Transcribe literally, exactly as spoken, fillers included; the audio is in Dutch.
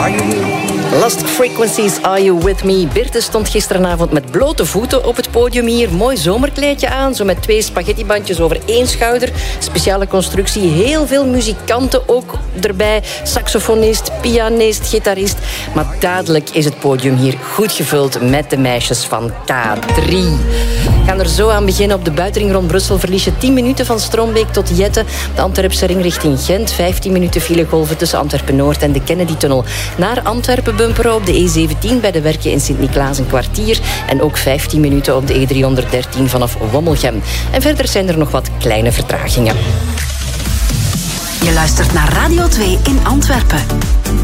Are You With Me? Lost Frequencies, Are You With Me? Birte stond gisteravond met blote voeten op het podium hier. Mooi zomerkleedje aan, zo met twee spaghettibandjes over één schouder. Speciale constructie, heel veel muzikanten ook erbij. Saxofonist, pianist, gitarist. Maar dadelijk is het podium hier goed gevuld met de meisjes van K drie. We gaan er zo aan beginnen. Op de buitenring rond Brussel verlies je tien minuten van Strombeek tot Jette. De Antwerpse ring richting Gent. vijftien minuten filegolven tussen Antwerpen-Noord en de Kennedy-tunnel. Naar Antwerpen bumperen op de E zeventien bij de werken in Sint-Niklaas een kwartier. En ook vijftien minuten op de E driehonderddertien vanaf Wommelgem. En verder zijn er nog wat kleine vertragingen. Je luistert naar Radio twee in Antwerpen.